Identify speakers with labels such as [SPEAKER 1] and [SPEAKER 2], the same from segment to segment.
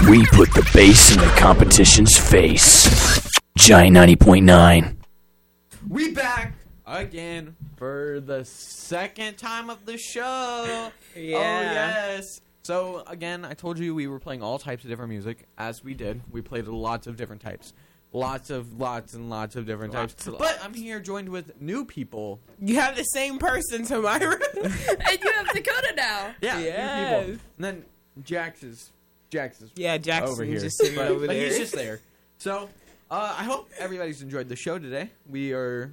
[SPEAKER 1] We put the bass in the competition's face. Giant 90.9.
[SPEAKER 2] We back again for the second time of the show.
[SPEAKER 3] Yeah.
[SPEAKER 2] Oh, yes. So, again, I told you we were playing all types of different music, as we did. We played lots of different types. Lots of different types. But I'm here joined with new people.
[SPEAKER 3] You have the same person, Tamira.
[SPEAKER 4] And you have Dakota now.
[SPEAKER 2] Yeah, new
[SPEAKER 3] Yes.
[SPEAKER 2] people. And then Jax is
[SPEAKER 3] Yeah, Jackson's
[SPEAKER 2] over here.
[SPEAKER 3] just sitting over
[SPEAKER 2] But
[SPEAKER 3] there.
[SPEAKER 2] he's just there. So, I hope everybody's enjoyed the show today. We are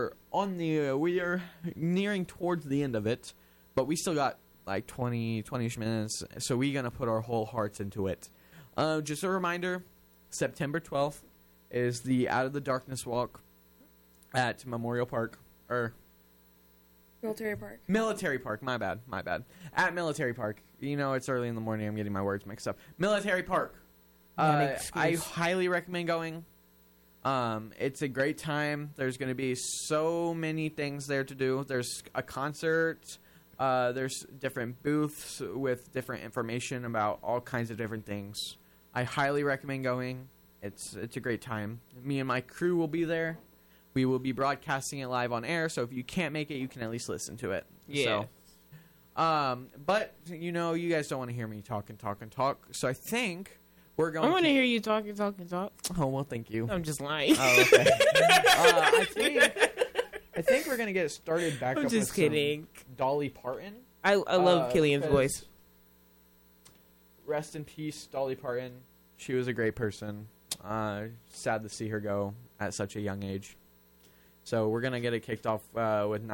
[SPEAKER 2] nearing towards the end of it, but we still got like 20-ish minutes, so we're gonna put our whole hearts into it. Just a reminder, September 12th is the Out of the Darkness walk at Memorial Park, or
[SPEAKER 4] Military Park.
[SPEAKER 2] Military Park, my bad. At Military Park. You know, it's early in the morning, I'm getting my words mixed up. Military Park. I highly recommend going. It's a great time. There's going to be so many things there to do. There's a concert. There's different booths with different information about all kinds of different things. I highly recommend going. It's a great time. Me and my crew will be there. We will be broadcasting it live on air, so if you can't make it, you can at least listen to it.
[SPEAKER 3] Yeah.
[SPEAKER 2] So, but, you know, you guys don't want to hear me talk. So I think we're going
[SPEAKER 3] I want to hear you talk.
[SPEAKER 2] Oh, well, thank you.
[SPEAKER 3] I'm just lying.
[SPEAKER 2] Oh, okay. I think we're going to get started back
[SPEAKER 3] I'm
[SPEAKER 2] up
[SPEAKER 3] just
[SPEAKER 2] with
[SPEAKER 3] kidding.
[SPEAKER 2] some Dolly Parton.
[SPEAKER 3] I love Killian's voice.
[SPEAKER 2] Rest in peace, Dolly Parton. She was a great person. Sad to see her go at such a young age. So we're going to get it kicked off with